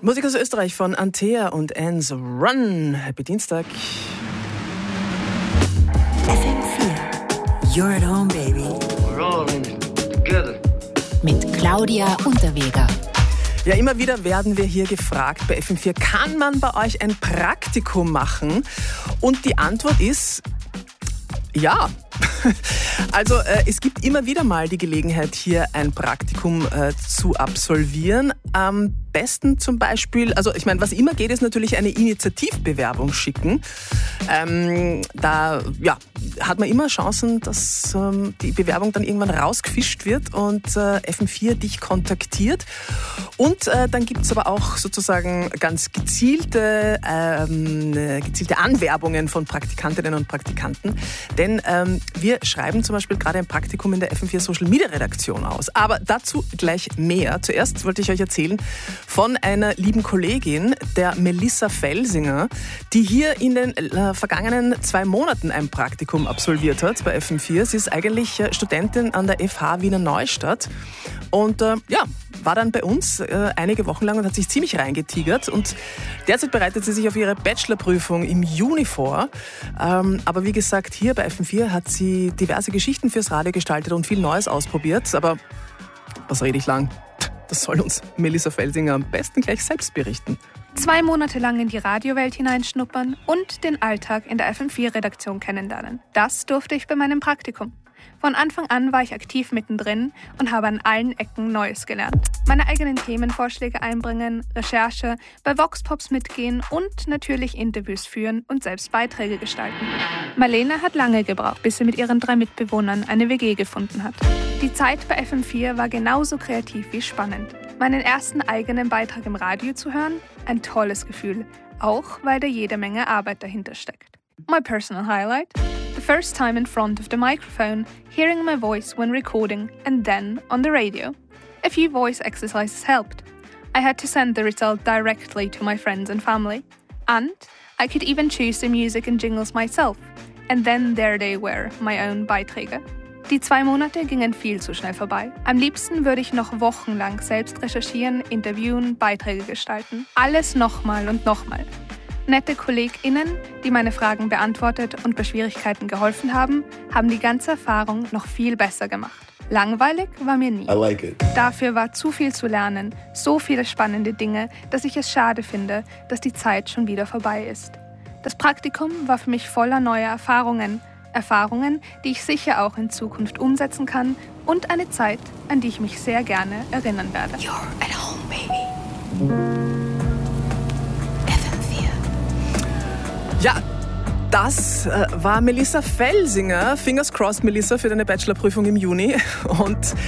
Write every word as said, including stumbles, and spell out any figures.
Musik aus Österreich von Antea und Anne's Run. Happy Dienstag. F M vier. You're at home, baby. We're all in it together. Mit Claudia Unterweger. Ja, immer wieder werden wir hier gefragt bei F M vier, kann man bei euch ein Praktikum machen? Und die Antwort ist ja. Also äh, es gibt immer wieder mal die Gelegenheit, hier ein Praktikum äh, zu absolvieren. Am besten zum Beispiel, also ich meine, was immer geht, ist natürlich eine Initiativbewerbung schicken. Ähm, da ja, hat man immer Chancen, dass ähm, die Bewerbung dann irgendwann rausgefischt wird und äh, F M vier dich kontaktiert. Und äh, dann gibt es aber auch sozusagen ganz gezielte, ähm, gezielte Anwerbungen von Praktikantinnen und Praktikanten. Denn ähm, wir schreiben zum Beispiel gerade ein Praktikum in der F M vier Social Media Redaktion aus. Aber dazu gleich mehr. Zuerst wollte ich euch erzählen von einer lieben Kollegin, der Melissa Felsinger, die hier in den äh, vergangenen zwei Monaten ein Praktikum absolviert hat bei F M vier. Sie ist eigentlich äh, Studentin an der F H Wiener Neustadt und äh, ja, war dann bei uns äh, einige Wochen lang und hat sich ziemlich reingetigert. Und derzeit bereitet sie sich auf ihre Bachelorprüfung im Juni vor. Ähm, aber wie gesagt, hier bei F M vier hat sie diverse Geschichten fürs Radio gestaltet und viel Neues ausprobiert. Aber was rede ich lang? Das soll uns Melissa Felsinger am besten gleich selbst berichten. Zwei Monate lang in die Radiowelt hineinschnuppern und den Alltag in der F M vier Redaktion kennenlernen. Das durfte ich bei meinem Praktikum. Von Anfang an war ich aktiv mittendrin und habe an allen Ecken Neues gelernt. Meine eigenen Themenvorschläge einbringen, Recherche, bei Voxpops mitgehen und natürlich Interviews führen und selbst Beiträge gestalten. Marlene hat lange gebraucht, bis sie mit ihren drei Mitbewohnern eine W G gefunden hat. Die Zeit bei F M vier war genauso kreativ wie spannend. Meinen ersten eigenen Beitrag im Radio zu hören? Ein tolles Gefühl, auch weil da jede Menge Arbeit dahinter steckt. My personal highlight? The first time in front of the microphone, hearing my voice when recording and then on the radio. A few voice exercises helped. I had to send the result directly to my friends and family. And I could even choose the music and jingles myself. And then there they were, my own Beiträge. Die zwei Monate gingen viel zu schnell vorbei. Am liebsten würde ich noch wochenlang selbst recherchieren, interviewen, Beiträge gestalten. Alles nochmal und nochmal. Nette KollegInnen, die meine Fragen beantwortet und bei Schwierigkeiten geholfen haben, haben die ganze Erfahrung noch viel besser gemacht. Langweilig war mir nie. I like it. Dafür war zu viel zu lernen, so viele spannende Dinge, dass ich es schade finde, dass die Zeit schon wieder vorbei ist. Das Praktikum war für mich voller neuer Erfahrungen. Erfahrungen, die ich sicher auch in Zukunft umsetzen kann und eine Zeit, an die ich mich sehr gerne erinnern werde. You're at home, baby. F M vier. Ja, das äh, war Melissa Felsinger. Fingers crossed, Melissa, für deine Bachelorprüfung im Juni. Und